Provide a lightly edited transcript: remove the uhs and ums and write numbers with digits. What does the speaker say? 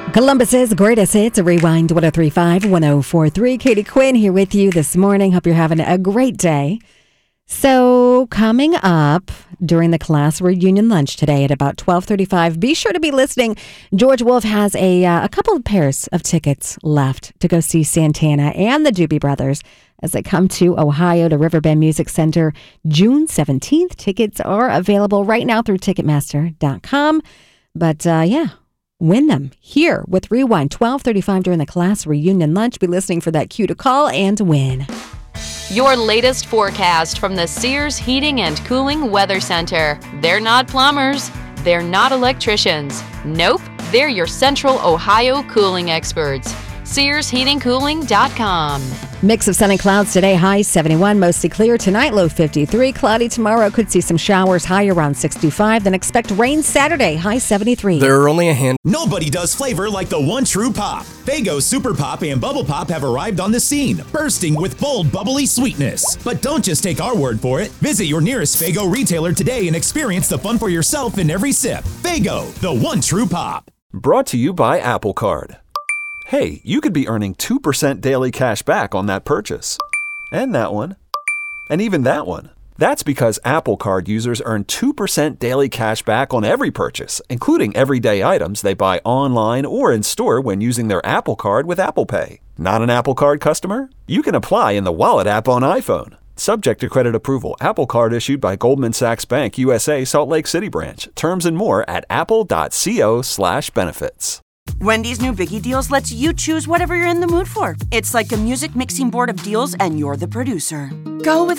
Columbus's greatest hits, Rewind 1035 1043. Katie Quinn here with you this morning. Hope you're having a great day. So, coming up during the class reunion lunch today at about 12:35, be sure to be listening. George Wolf has a couple of pairs of tickets left to go see Santana and the Doobie Brothers as they come to Ohio to Riverbend Music Center June 17th. Tickets are available right now through Ticketmaster.com. But win them here with Rewind 1235 during the class reunion lunch. Be listening for that cue to call and win. Your latest forecast from the Sears Heating and Cooling Weather Center. They're not plumbers. They're not electricians. Nope, they're your Central Ohio cooling experts. SearsHeatingCooling.com. Mix of sun and clouds today, high 71, mostly clear. Tonight, low 53. Cloudy tomorrow, could see some showers, high around 65. Then expect rain Saturday, high 73. There are only a hand. Nobody does flavor like the one true pop. Faygo Super Pop and Bubble Pop have arrived on the scene, bursting with bold, bubbly sweetness. But don't just take our word for it. Visit your nearest Faygo retailer today and experience the fun for yourself in every sip. Faygo, the one true pop. Brought to you by Apple Card. Hey, you could be earning 2% daily cash back on that purchase. And that one. And even that one. That's because Apple Card users earn 2% daily cash back on every purchase, including everyday items they buy online or in store when using their Apple Card with Apple Pay. Not an Apple Card customer? You can apply in the Wallet app on iPhone. Subject to credit approval. Apple Card issued by Goldman Sachs Bank USA, Salt Lake City branch. Terms and more at apple.co/benefits. Wendy's new Biggie Deals lets you choose whatever you're in the mood for. It's like a music mixing board of deals, and you're the producer. Go with